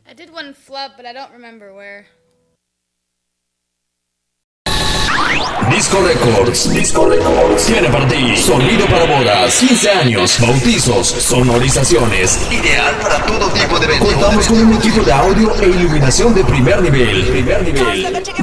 I did one flub, but I don't remember where. Disco Records. Tiene para ti sonido para bodas, 15 años, bautizos, sonorizaciones. Ideal para todo tipo de eventos. Contamos con un equipo de audio e iluminación de primer nivel.